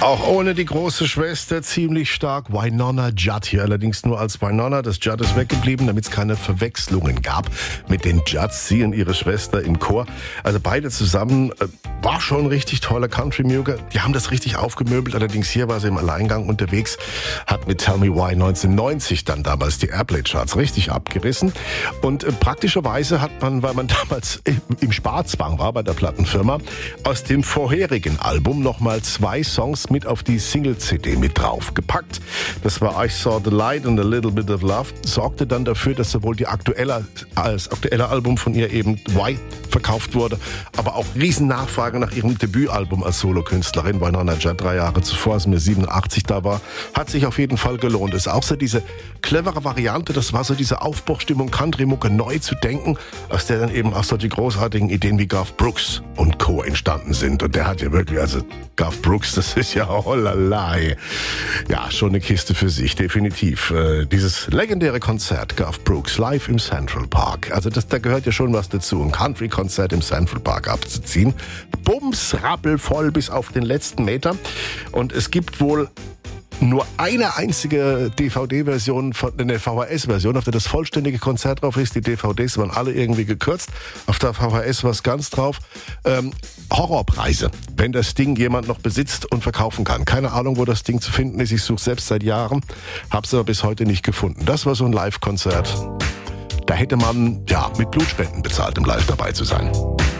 Auch ohne die große Schwester ziemlich stark Wynonna Judd hier, allerdings nur als Wynonna. Das Judd ist weggeblieben, damit es keine Verwechslungen gab mit den Judds, sie und ihre Schwester im Chor. Also beide zusammen, war schon richtig toller Country-Musiker. Die haben das richtig aufgemöbelt, allerdings hier war sie im Alleingang unterwegs, hat mit Tell Me Why 1990 dann damals die Airplay-Charts richtig abgerissen. Und praktischerweise hat man, weil man damals im Sparzwang war bei der Plattenfirma, aus dem vorherigen Album nochmal 2 Songs mit auf die Single-CD mit drauf gepackt. Das war I Saw the Light and a Little Bit of Love. Sorgte dann dafür, dass sowohl das aktuelle Album von ihr eben Why verkauft wurde, aber auch riesen Nachfrage nach ihrem Debütalbum als Solokünstlerin. Wynonna Judd 3 Jahre zuvor, als mir 87 da war, hat sich auf jeden Fall gelohnt. Es ist auch so diese clevere Variante, das war so diese Aufbruchstimmung, Country-Mucke neu zu denken, aus der dann eben auch so die großartigen Ideen wie Garth Brooks und Co. entstanden sind. Und der hat ja wirklich, also Garth Brooks, das ist ja hollalei. Ja, schon eine Kiste für sich, definitiv. Dieses legendäre Konzert, Garth Brooks, live im Central Park. Also da gehört ja schon was dazu, ein Country-Konzert im Central Park abzuziehen. Bums, rappelvoll bis auf den letzten Meter. Und es gibt wohl nur eine einzige DVD-Version, eine VHS-Version, auf der das vollständige Konzert drauf ist. Die DVDs waren alle irgendwie gekürzt. Auf der VHS war es ganz drauf. Horrorpreise, wenn das Ding jemand noch besitzt und verkaufen kann. Keine Ahnung, wo das Ding zu finden ist. Ich suche selbst seit Jahren, habe es aber bis heute nicht gefunden. Das war so ein Live-Konzert. Da hätte man ja mit Blutspenden bezahlt, um live dabei zu sein.